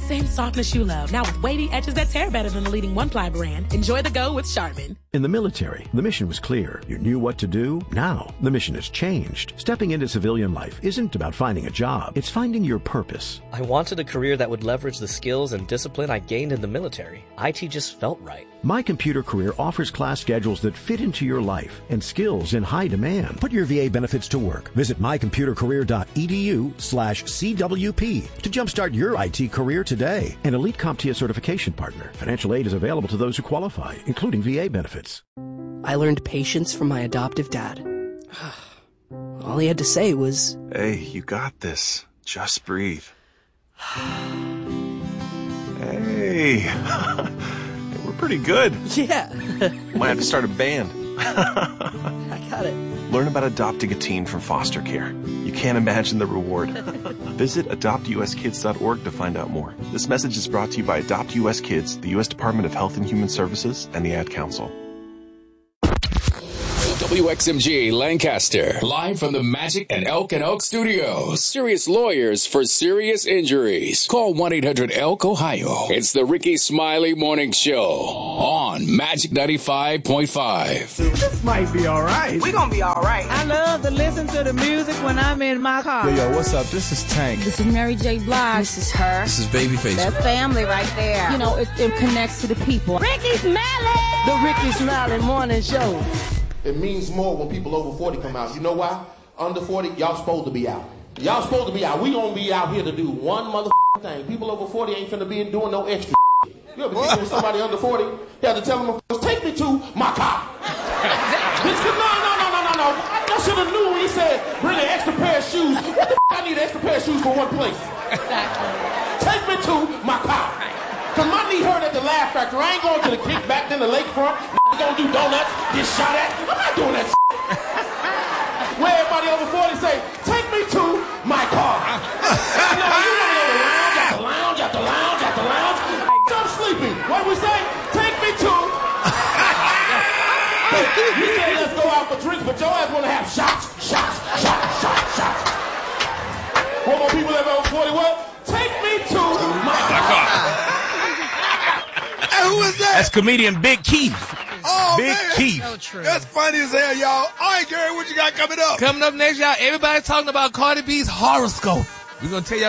same softness you love, now with wavy edges that tear better than the leading one-ply brand. Enjoy the go with Charmin. In the military, the mission was clear. You knew what to do. Now, the mission has changed. Stepping into civilian life isn't about finding a job. It's finding your purpose. I wanted a career that would leverage the skills and discipline I gained in the military. IT just felt right. My Computer Career offers class schedules that fit into your life and skills in high demand. Put your VA benefits to work. Visit mycomputercareer.edu/CWP to jumpstart your IT career today. An Elite CompTIA certification partner. Financial aid is available to those who qualify, including VA benefits. I learned patience from my adoptive dad. All he had to say was, "Hey, you got this. Just breathe." Hey. We're pretty good. Yeah. Might have to start a band. I got it. Learn about adopting a teen from foster care. You can't imagine the reward. Visit adoptuskids.org to find out more. This message is brought to you by Adopt US Kids, the U.S. Department of Health and Human Services, and the Ad Council. WXMG Lancaster, live from the Magic and Elk and Oak Studios. Serious lawyers for serious injuries. Call 1-800-ELK-OHIO. It's the Ricky Smiley Morning Show on Magic 95.5. This might be all right. We're going to be all right. I love to listen to the music when I'm in my car. Yo, what's up? This is Tank. This is Mary J. Blige. This is her. This is Babyface. That's family right there. You know, it connects to the people. Ricky Smiley! The Ricky Smiley Morning Show. It means more when people over 40 come out. You know why? Under 40, y'all supposed to be out. Y'all supposed to be out. We gonna be out here to do one motherfucking thing. People over 40 ain't finna be doing no extra shit. You ever dealing with somebody under 40? You have to tell them, take me to my car. No. I should have knew when he said, bring an extra pair of shoes. What the I need an extra pair of shoes for one place? Exactly. Take me to my car. Cause my knee hurt at the Laugh Factory. I ain't going to the kickback, then the lakefront. I gonna do donuts, get shot at. I'm not doing that shit. Where everybody over 40 say, take me to my car. You know the lounge. I'm sleeping. What do we say? Take me to. You say let's go out for drinks, but your ass wanna have shots. What more people ever over 40? What? Take me to my car. Hey, who is that? That's comedian Big Keith. Oh, Big man. Keith. So that's funny as hell, y'all. All right, Gary, what you got coming up? Coming up next, y'all, everybody's talking about Cardi B's horoscope. We're going to tell y'all